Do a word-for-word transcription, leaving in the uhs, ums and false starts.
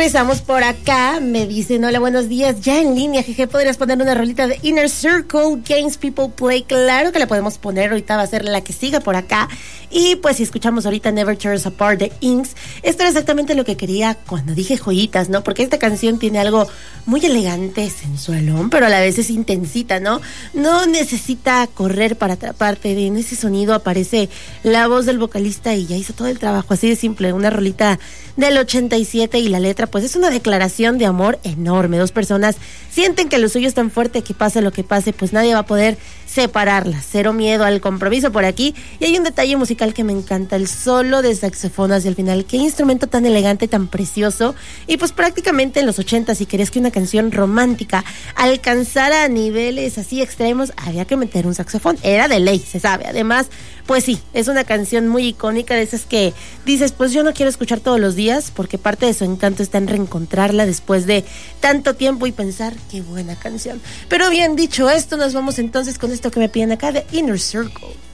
regresamos por acá. Me dicen, hola, buenos días. Ya en línea, jeje, ¿podrías poner una rolita de Inner Circle, Games People Play? Claro que la podemos poner. Ahorita va a ser la que siga por acá. Y pues si escuchamos ahorita Never Tear Us Apart de Inks, esto era exactamente lo que quería cuando dije joyitas, ¿no? Porque esta canción tiene algo muy elegante, sensualón, pero a la vez es intensita, ¿no? No necesita correr para atraparte. En ese sonido aparece la voz del vocalista y ya hizo todo el trabajo. Así de simple, una rolita del ochenta y siete, y la letra pues es una declaración de amor enorme. Dos personas sienten que lo suyo es tan fuerte que pase lo que pase, pues nadie va a poder separarlas. Cero miedo al compromiso por aquí. Y hay un detalle musical que me encanta, el solo de saxofón hacia el final. Qué instrumento tan elegante, tan precioso. Y pues prácticamente en los ochenta, si querías que una canción romántica alcanzara a niveles así extremos, había que meter un saxofón. Era de ley, se sabe. Además, pues sí, es una canción muy icónica, de esas que dices, pues yo no quiero escuchar todos los días, porque parte de su encanto está en reencontrarla después de tanto tiempo y pensar, qué buena canción. Pero bien, dicho esto, nos vamos entonces con esto que me piden acá de Inner Circle.